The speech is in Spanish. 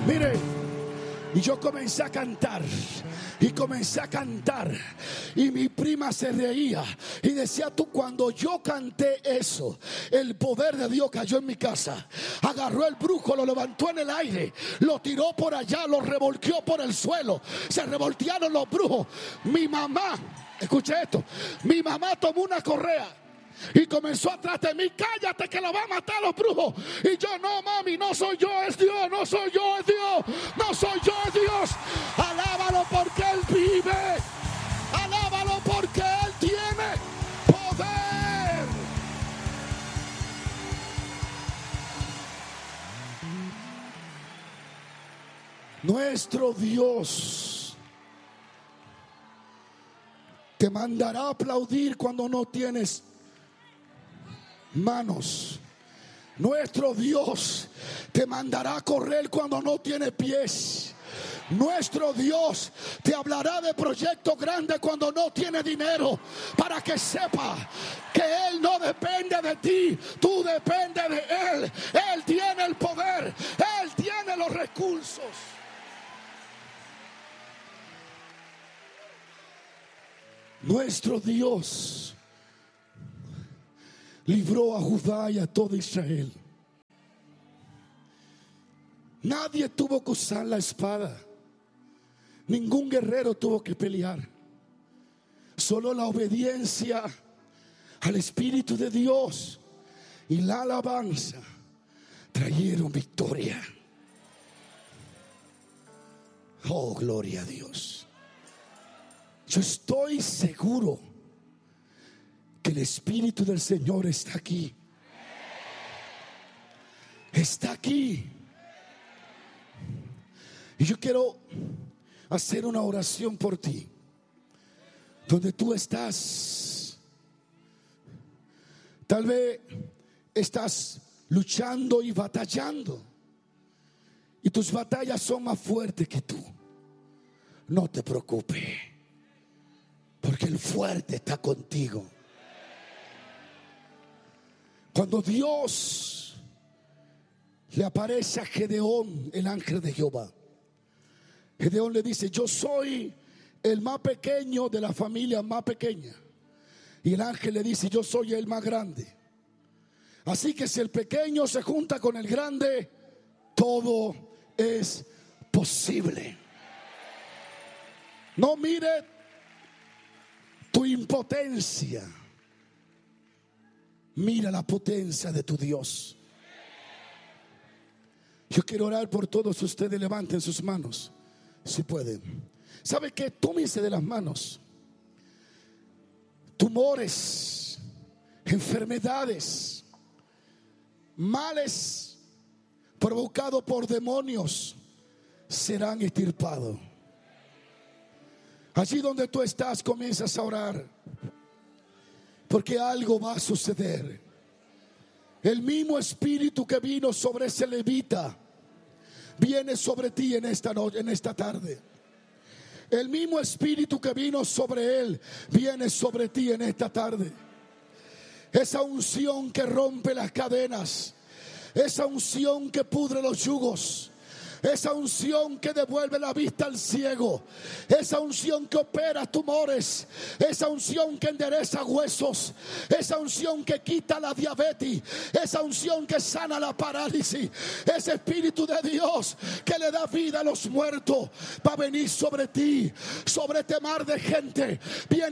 Mire, y yo comencé a cantar. Y comencé a cantar. Y mi prima se reía y decía: tú, cuando yo canté eso, el poder de Dios cayó en mi casa. Agarró el brujo, lo levantó en el aire, lo tiró por allá, lo revolteó por el suelo. Se revoltearon los brujos. Mi mamá, escuche esto, mi mamá tomó una correa y comenzó atrás de mí: cállate que lo va a matar a los brujos. Y yo: no, mami, no soy yo, es Dios. No soy yo, es Dios. No soy yo, es Dios. Alábalo porque Él vive. Alábalo porque Él tiene poder. Nuestro Dios te mandará a aplaudir cuando no tienes manos. Nuestro Dios te mandará a correr cuando no tiene pies. Nuestro Dios te hablará de proyectos grandes cuando no tiene dinero, para que sepa que Él no depende de ti, tú dependes de Él. Él tiene el poder, Él tiene los recursos. Nuestro Dios libró a Judá y a todo Israel. Nadie tuvo que usar la espada. Ningún guerrero tuvo que pelear. Solo la obediencia al Espíritu de Dios y la alabanza trajeron victoria. Oh, gloria a Dios. Yo estoy seguro que el Espíritu del Señor está aquí. Está aquí. Y yo quiero hacer una oración por ti. Donde tú estás, tal vez estás luchando y batallando, y tus batallas son más fuertes que tú. No te preocupes, porque el fuerte está contigo. Cuando Dios le aparece a Gedeón, el ángel de Jehová, Gedeón le dice: yo soy el más pequeño de la familia más pequeña. Y el ángel le dice: yo soy el más grande. Así que si el pequeño se junta con el grande, todo es posible. No mire tu impotencia, mira la potencia de tu Dios. Yo quiero orar por todos ustedes. Levanten sus manos si pueden. ¿Sabe qué? Tómense de las manos. Tumores, enfermedades, males provocados por demonios serán extirpados. Allí donde tú estás, comienzas a orar, porque algo va a suceder. El mismo espíritu que vino sobre ese levita viene sobre ti en esta noche, en esta tarde. El mismo espíritu que vino sobre él viene sobre ti en esta tarde. Esa unción que rompe las cadenas, esa unción que pudre los yugos, esa unción que devuelve la vista al ciego, esa unción que opera tumores, esa unción que endereza huesos, esa unción que quita la diabetes, esa unción que sana la parálisis, ese espíritu de Dios que le da vida a los muertos va a venir sobre ti, sobre este mar de gente. Viene